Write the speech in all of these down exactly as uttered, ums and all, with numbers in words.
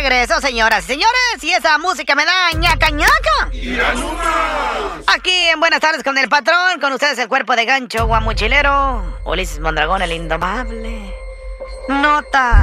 regreso, señoras y señores, y esa música me da ñaca ñaca. Aquí en Buenas Tardes con el Patrón, con ustedes el cuerpo de gancho guamuchilero, Ulises Mondragón, el indomable. Nota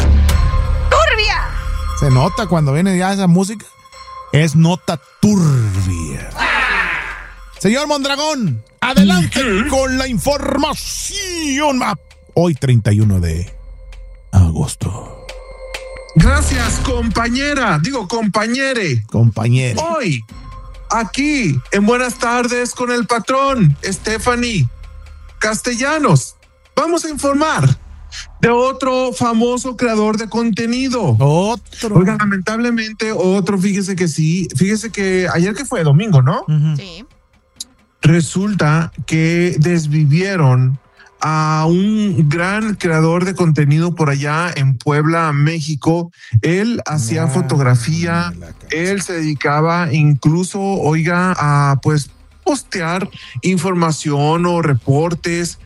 turbia. Se nota cuando viene ya esa música, es nota turbia. Señor Mondragón, adelante con la información. Hoy treinta y uno de agosto. Gracias, compañera. Digo, compañere. Compañere. Hoy, aquí, en Buenas Tardes con el Patrón, Stephanie Castellanos, vamos a informar de otro famoso creador de contenido. Otro. Oiga, lamentablemente, otro, fíjese que sí. Fíjese que ayer que fue domingo, ¿no? Uh-huh. Sí. Resulta que desvivieron a un gran creador de contenido por allá en Puebla, México. Él hacía nah, fotografía, nah, él se dedicaba incluso, oiga, a pues postear información o reportes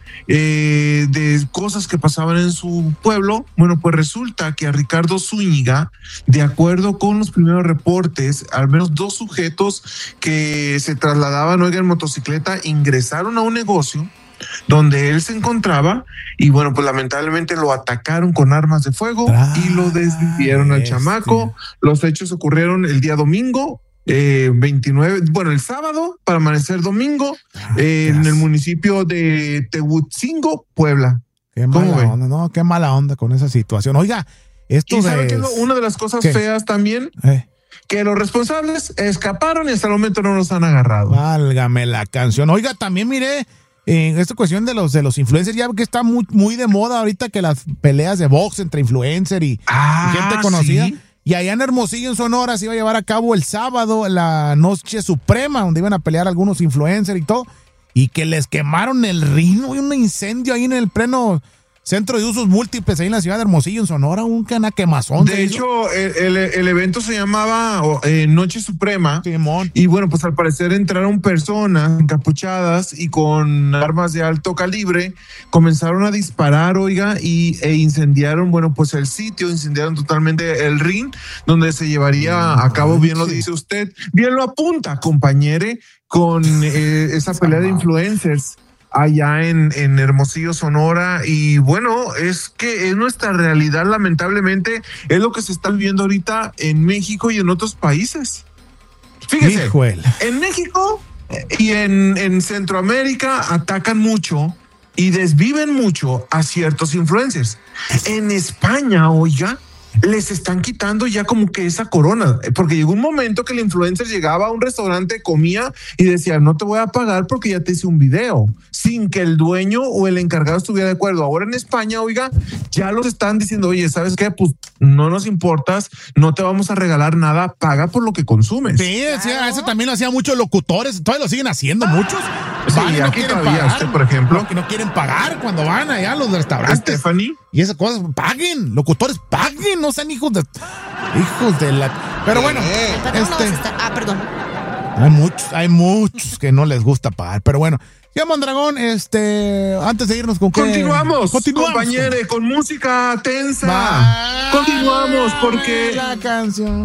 eh, de cosas que pasaban en su pueblo. Bueno, pues resulta que a Ricardo Zúñiga, de acuerdo con los primeros reportes, al menos dos sujetos que se trasladaban, oiga, en motocicleta, ingresaron a un negocio donde él se encontraba y bueno, pues lamentablemente lo atacaron con armas de fuego ah, y lo desvivieron al este. chamaco. Los hechos ocurrieron el día domingo, eh, veintinueve, bueno, el sábado para amanecer domingo, ah, eh, en el municipio de Tehuitzingo, Puebla. Qué mala onda, no, qué mala onda con esa situación. Oiga, esto ¿Y de... sabe qué es una de las cosas ¿Qué? feas también? Eh. Que los responsables escaparon y hasta el momento no los han agarrado. Válgame la canción. Oiga, también miré en esta cuestión de los de los influencers, ya que está muy, muy de moda ahorita que las peleas de box entre influencer y, ah, y gente conocida. ¿sí? Y allá en Hermosillo, en Sonora, se iba a llevar a cabo el sábado la Noche Suprema, donde iban a pelear algunos influencers y todo. Y que les quemaron el rino y un incendio ahí en el pleno centro de usos múltiples ahí en la ciudad de Hermosillo, en Sonora, un cana quemazón. De hecho, el, el, el evento se llamaba eh, Noche Suprema. Simón. Y bueno, pues al parecer entraron personas encapuchadas y con armas de alto calibre, comenzaron a disparar, oiga, y, e incendiaron, bueno, pues el sitio, incendiaron totalmente el ring, donde se llevaría no, a cabo, bien lo dice usted, bien lo apunta, compañere, con eh, esa pelea de influencers allá en, en Hermosillo, Sonora. Y bueno, es que es nuestra realidad, lamentablemente, es lo que se está viviendo ahorita en México y en otros países. Fíjese, Hijuela. En México y en, en Centroamérica atacan mucho y desviven mucho a ciertos influencers. En España, oiga, les están quitando ya como que esa corona, porque llegó un momento que el influencer llegaba a un restaurante, comía y decía, no te voy a pagar porque ya te hice un video, sin que el dueño o el encargado estuviera de acuerdo. Ahora en España, oiga, ya los están diciendo, oye, ¿sabes qué? Pues no nos importas, no te vamos a regalar nada, paga por lo que consumes. Sí, sí, eso también lo hacían muchos locutores, todavía lo siguen haciendo muchos. Sí, van y no aquí todavía pagar, usted, por ejemplo. Que no quieren pagar cuando van allá a los restaurantes. Stephanie. Y esas cosas, paguen, locutores, paguen, no sean hijos de... Hijos de la... Pero bueno, eh, este... no está... Ah, perdón. Hay muchos, hay muchos que no les gusta pagar, pero bueno. Ya, Mondragón, este... Antes de irnos con... Continuamos, Continuamos, compañere, con música tensa. Va. Continuamos porque... La canción.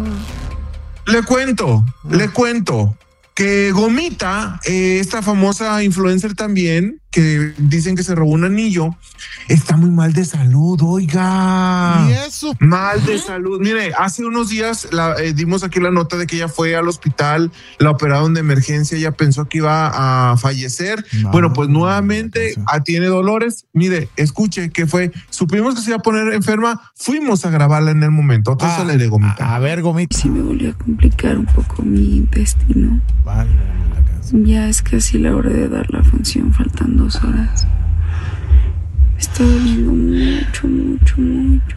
Le cuento, le cuento que Gomita, eh, esta famosa influencer también, que dicen que se robó un anillo, está muy mal de salud, oiga. ¿Y eso? Mal de salud. Mire, hace unos días la, eh, dimos aquí la nota de que ella fue al hospital, la operaron de emergencia, ella pensó que iba a fallecer. No, bueno, pues nuevamente no, tiene dolores. Mire, escuche que fue, supimos que se iba a poner enferma, fuimos a grabarla en el momento. Entonces ah, le de Gomita. A, a ver, Gomita. Sí me volvió a complicar un poco mi intestino. Vale, la canción. Ya es casi la hora de dar la función, faltan dos horas. Me está doliendo mucho, mucho, mucho.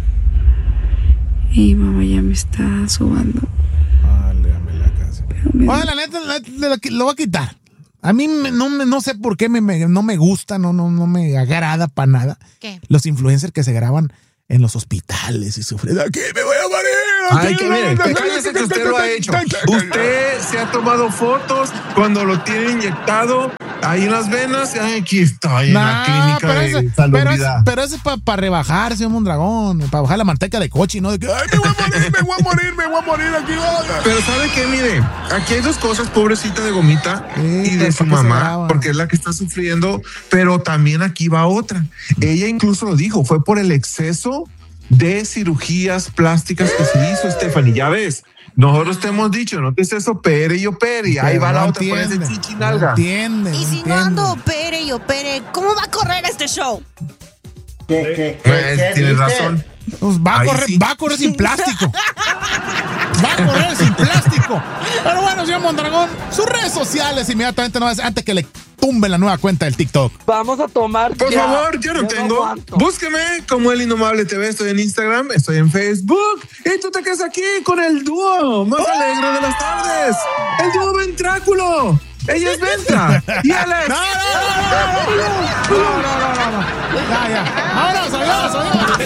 Y mamá ya me está sobando. Válgame la canción. Oye, la neta, la neta, lo voy a quitar. A mí me, no, no sé por qué me, me, no me gusta, no, no, no me agrada para nada. ¿Qué? Los influencers que se graban en los hospitales y sufren. Aquí me voy a morir. Ay, que mire, cállese que usted lo ha hecho. Usted se ha tomado fotos cuando lo tiene inyectado ahí en las venas, ay, aquí estoy en Nah, la clínica pero de ese, pero salubridad. ese, pero ese es para pa rebajar, señor Mondragón, para bajar la manteca de coche, ¿no? De que, ay, me voy a morir, me voy a morir, me voy a morir aquí. Oiga. Pero ¿sabe qué? Mire, aquí hay dos cosas, pobrecita de Gomita Sí, y de pero su ¿por qué se mamá, graba? porque es la que está sufriendo, pero también aquí va otra. Ella incluso lo dijo, fue por el exceso de cirugías plásticas que se hizo, Stephanie, ya ves. Nosotros te hemos dicho, no te estés opere y opere, y ahí Pero va la no otra con ese entiende, chichinalga. No entiende, Y no si no entiende. ando opere y opere, ¿cómo va a correr este show? ¿Qué, qué, qué, Eh, qué tienes dice? razón. Pues va, a Ahí correr, sí. va a correr sin plástico. Va a correr sin plástico. Pero bueno, señor Mondragón, sus redes sociales inmediatamente, no, antes que le tumben la nueva cuenta del TikTok. Vamos a tomar. Por ya. favor, yo no Yo tengo. aguanto. Búsqueme como El Innomable T V. Estoy en Instagram, estoy en Facebook. Y tú te quedas aquí con el dúo más alegre de las tardes. El dúo Ventráculo. Ella es Ventra. Y Alex. No, no, no, no, no, no, no, no, no, no, no. Ya, ya. Vámonos, adiós, adiós.